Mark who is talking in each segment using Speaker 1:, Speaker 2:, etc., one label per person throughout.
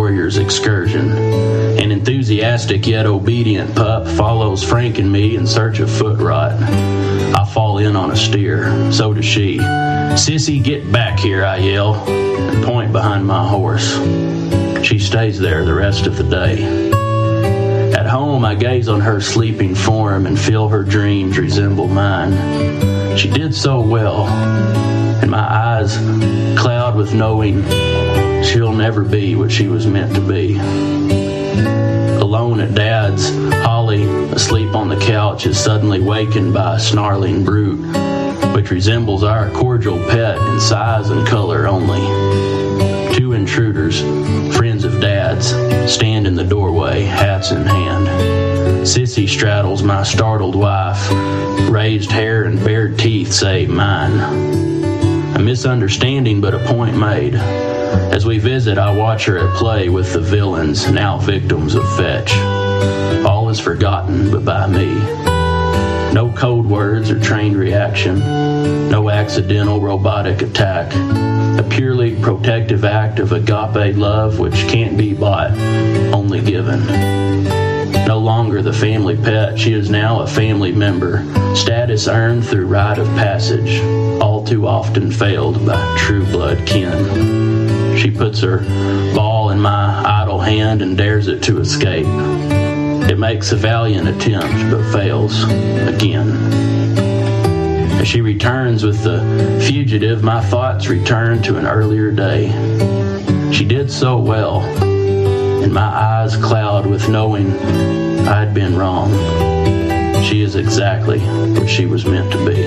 Speaker 1: warrior's excursion. An enthusiastic yet obedient pup follows Frank and me in search of foot rot. I fall in on a steer. So does she. "Sissy, get back here," I yell, and point behind my horse. She stays there the rest of the day. At home, I gaze on her sleeping form and feel her dreams resemble mine. She did so well, and my eyes cloud with knowing she'll never be what she was meant to be. Alone at Dad's, Holly, asleep on the couch, is suddenly wakened by a snarling brute, which resembles our cordial pet in size and color only. Two intruders, friends of Dad's, stand in the doorway, hats in hand. Sissy straddles my startled wife. Raised hair and bared teeth say, "Mine." A misunderstanding, but a point made. As we visit, I watch her at play with the villains, now victims of fetch. All is forgotten but by me. No code words or trained reaction. No accidental robotic attack. A purely protective act of agape love which can't be bought, only given. No longer the family pet, she is now a family member. Status earned through rite of passage, all too often failed by true blood kin. She puts her ball in my idle hand and dares it to escape. It makes a valiant attempt, but fails again. As she returns with the fugitive, my thoughts return to an earlier day. She did so well, and my eyes cloud with knowing I'd been wrong. She is exactly what she was meant to be.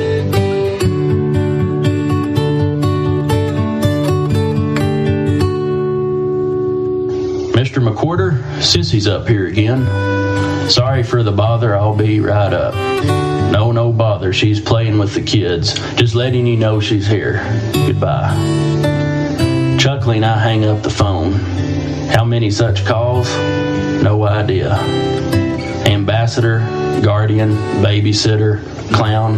Speaker 1: Mr. McWhorter, Sissy's up here again. Sorry for the bother, I'll be right up. No bother, she's playing with the kids. Just letting you know she's here. Goodbye. Chuckling, I hang up the phone. How many such calls? No idea. Ambassador, guardian, babysitter, clown.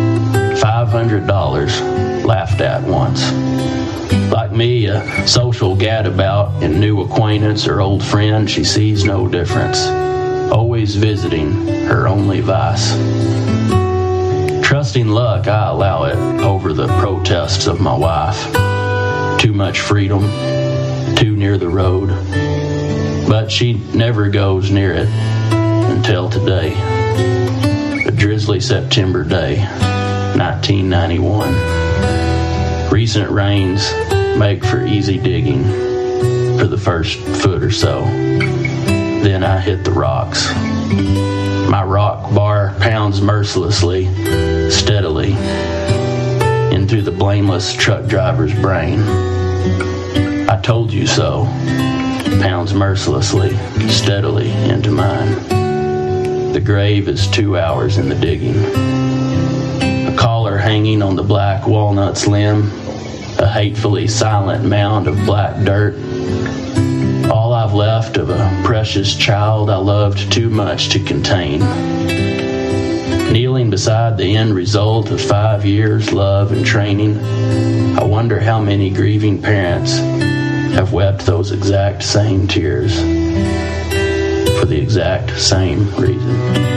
Speaker 1: $500. Laughed at once. Like me, a social gadabout and new acquaintance or old friend, she sees no difference. Always visiting, her only vice. Trusting luck, I allow it over the protests of my wife. Too much freedom, too near the road. But she never goes near it until today. A drizzly September day, 1991. Recent rains make for easy digging for the first foot or so. Then I hit the rocks. My rock bar pounds mercilessly, steadily, into the blameless truck driver's brain. I told you so. Pounds mercilessly, steadily into mine. The grave is 2 hours in the digging. A collar hanging on the black walnut's limb. A hatefully silent mound of black dirt. All I've left of a precious child I loved too much to contain. Kneeling beside the end result of 5 years' love and training, I wonder how many grieving parents have wept those exact same tears for the exact same reason.